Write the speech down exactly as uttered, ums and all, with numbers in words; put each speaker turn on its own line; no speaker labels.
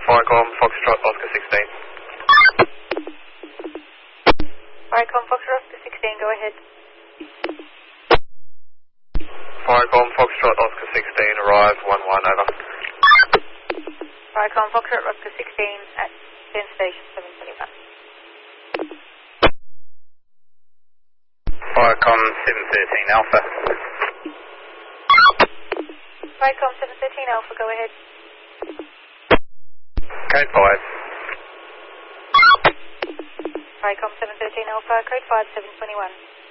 Firecom, Foxtrot, Oscar sixteen.
Firecom, Foxtrot, Oscar sixteen, go ahead.
Firecom, Foxtrot, Oscar sixteen, arrive, one one, over.
Firecom, Foxtrot, Oscar sixteen at ten station seven twenty-one.
Firecom, seven thirteen, Alpha.
Firecom, seven thirteen, Alpha, go ahead.
Code five.
Firecom, seven thirteen, Alpha, code five, seven twenty-one.